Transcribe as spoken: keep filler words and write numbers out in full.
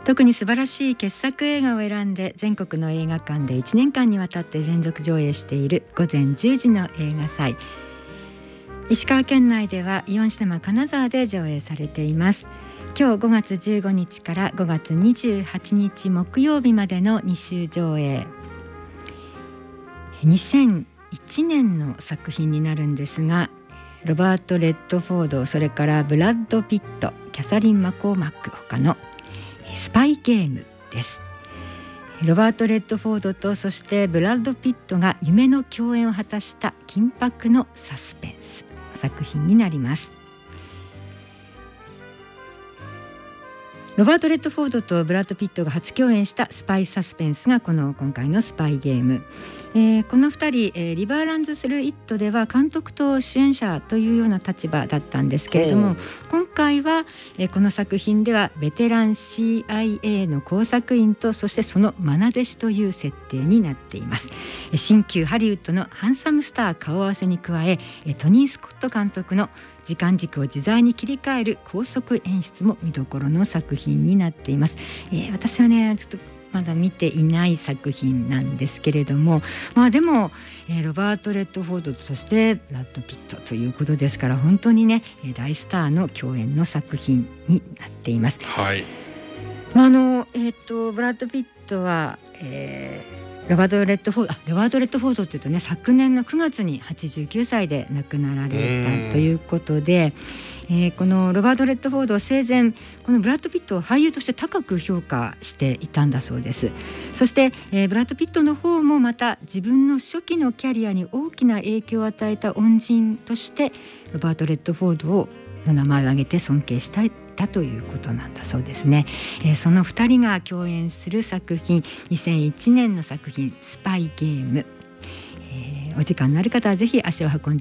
特に素晴らしい傑作映画を選んで全国の映画館でいちねんかんにわたって連続上映している午前じゅうじの映画祭。石川県内ではイオンシネマ金沢で上映されています。今日ごがつじゅうごにちからごがつにじゅうはちにち木曜日までのにしゅう上映。にせんいちねんの作品になるんですが、ロバート・レッドフォード、それからブラッド・ピット、キャサリン・マコーマック他のスパイゲームです。ロバート・レッドフォードとそしてブラッド・ピットが夢の共演を果たした緊迫のサスペンスの作品になります。ロバート・レッドフォードとブラッド・ピットが初共演したスパイサスペンスがこの今回のスパイゲーム。えー、このふたり、えー、リバーランズ・スルー・イットでは監督と主演者というような立場だったんですけれども、今回は、えー、この作品ではベテラン シーアイエー の工作員とそしてその愛弟子という設定になっています。新旧ハリウッドのハンサムスター顔合わせに加え、トニー・スコット監督の時間軸を自在に切り替える高速演出も見どころの作品になっています。えー、私はねちょっとまだ見ていない作品なんですけれども、まあでも、えー、ロバート・レッドフォードとそしてブラッド・ピットということですから、本当にね大スターの共演の作品になっています。 はい。 まああのえー、とブラッド・ピットは、えー、ロバート・レッドフォードあロバート・レッドフォードっていうとね、昨年のくがつにはちじゅうきゅうさいで亡くなられたということで、えー、このロバート・レッドフォードは生前このブラッド・ピットを俳優として高く評価していたんだそうです。そして、えー、ブラッド・ピットの方もまた自分の初期のキャリアに大きな影響を与えた恩人としてロバート・レッドフォードをの名前を挙げて尊敬したいだということなんだそうですね。えー、そのふたりが共演する作品、にせんいちねんの作品スパイゲーム。えー、お時間のある方はぜひ足を運んで